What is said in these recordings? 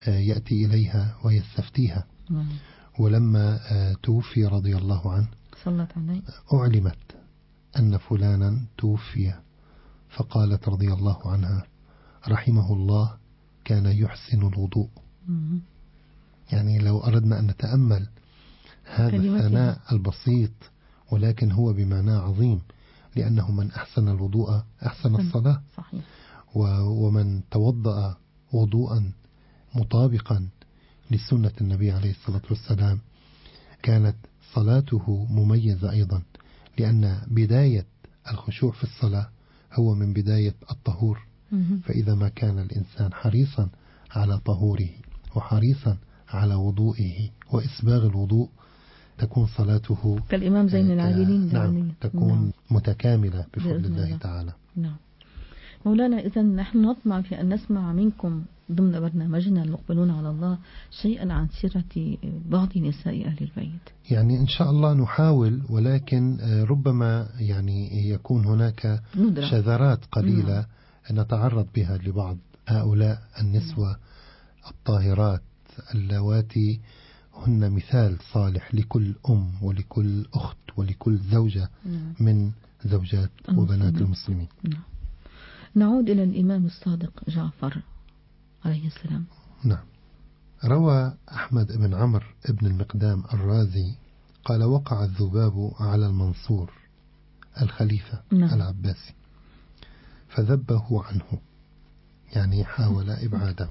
يأتي إليها ويستفتيها. ولما توفي رضي الله عنه أعلمت أن فلانا توفي، فقالت رضي الله عنها: رحمه الله كان يحسن الوضوء. يعني لو أردنا أن نتأمل هذا الثناء البسيط، ولكن هو بمعنى عظيم، لأنه من أحسن الوضوء أحسن الصلاة. صحيح. ومن توضأ وضوءا مطابقا لسنة النبي عليه الصلاة والسلام كانت صلاته مميزة أيضا، لأن بداية الخشوع في الصلاة هو من بداية الطهور. فإذا ما كان الإنسان حريصا على طهوره وحريصا على وضوئه وإسباغ الوضوء تكون صلاته كالإمام زين العابدين. نعم، تكون متكاملة بفضل الله تعالى. نعم. مولانا، إذا نحن نطمع في أن نسمع منكم ضمن برنامجنا المقبلون على الله شيئا عن سيرة بعض نساء أهل البيت. يعني إن شاء الله نحاول، ولكن ربما يعني يكون هناك شذرات قليلة نتعرض بها لبعض هؤلاء النسوة الطاهرات اللواتي هن مثال صالح لكل أم ولكل أخت ولكل زوجة من زوجات وبنات المسلمين. نعود إلى الإمام الصادق جعفر عليه السلام. نعم. روى أحمد بن عمرو بن المقدام الرازي قال: وقع الذباب على المنصور الخليفة العباسي فذبه عنه، يعني حاول إبعاده.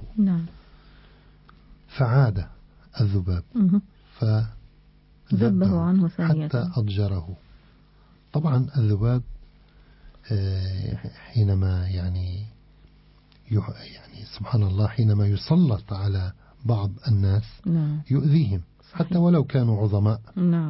فعاد الذباب فذبه عنه ثانية حتى أضجره. طبعا الذباب حينما يعني سبحان الله حينما يسلط على بعض الناس يؤذيهم حتى ولو كانوا عظماء.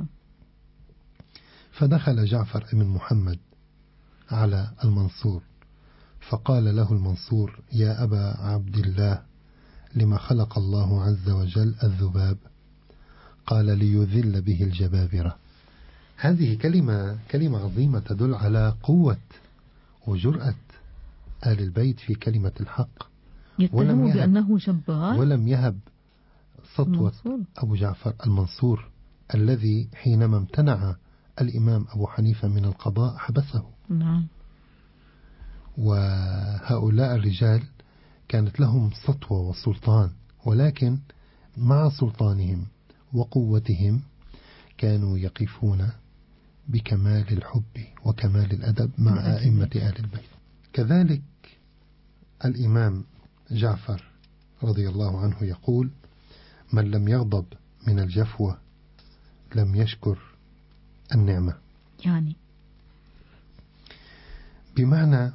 فدخل جعفر بن محمد على المنصور فقال له المنصور: يا أبا عبد الله، لما خلق الله عز وجل الذباب؟ قال: ليذل به الجبابرة. هذه كلمة عظيمة تدل على قوة وجرأة آل البيت في كلمة الحق. يتهم بأنه جبار، ولم يهب سطوة أبو جعفر المنصور الذي حينما امتنع الإمام أبو حنيفة من القضاء حبسه. وهؤلاء الرجال كانت لهم سطوة وسلطان، ولكن مع سلطانهم وقوتهم كانوا يقفون بكمال الحب وكمال الأدب مع أئمة آل البيت. كذلك الإمام جعفر رضي الله عنه يقول: من لم يغضب من الجفوة لم يشكر النعمة. يعني بمعنى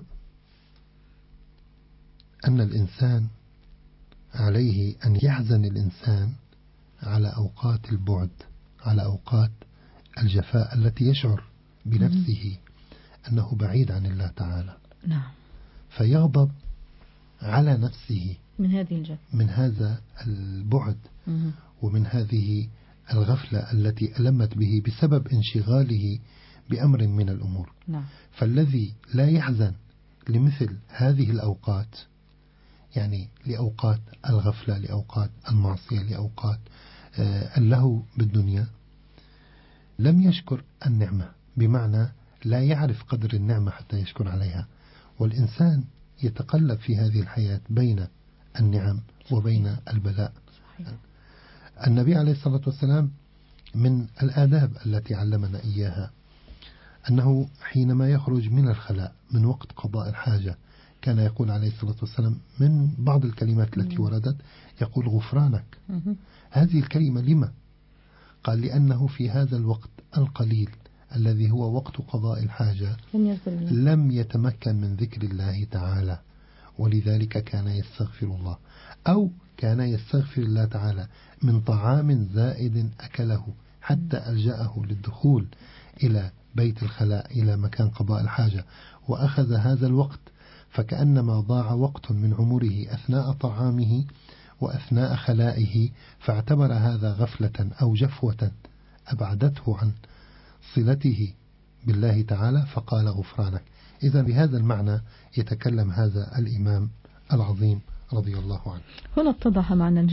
أن الإنسان عليه أن يحزن الإنسان على أوقات البعد، على أوقات الجفاء التي يشعر بنفسه أنه بعيد عن الله تعالى. فيغضب على نفسه من هذا البعد ومن هذه الغفلة التي ألمت به بسبب انشغاله بأمر من الأمور. فالذي لا يحزن لمثل هذه الأوقات، يعني لأوقات الغفلة، لأوقات المعصية، لأوقات اللهو بالدنيا، لم يشكر النعمة، بمعنى لا يعرف قدر النعمة حتى يشكر عليها. والإنسان يتقلب في هذه الحياة بين النعم وبين البلاء. النبي عليه الصلاة والسلام من الآداب التي علمنا إياها أنه حينما يخرج من الخلاء من وقت قضاء الحاجة كان يقول عليه الصلاة والسلام من بعض الكلمات التي وردت يقول: غفرانك. هذه الكلمة لما؟ قال: لأنه في هذا الوقت القليل الذي هو وقت قضاء الحاجة لم يتمكن من ذكر الله تعالى، ولذلك كان يستغفر الله، أو كان يستغفر الله تعالى من طعام زائد أكله حتى ألجأه للدخول إلى بيت الخلاء، إلى مكان قضاء الحاجة، وأخذ هذا الوقت فكأنما ضاع وقت من عمره أثناء طعامه وأثناء خلائه، فاعتبر هذا غفلة أو جفوة أبعدته عن صلته بالله تعالى فقال: غفرانك. إذا بهذا المعنى يتكلم هذا الإمام العظيم رضي الله عنه. هنا اتضح معنى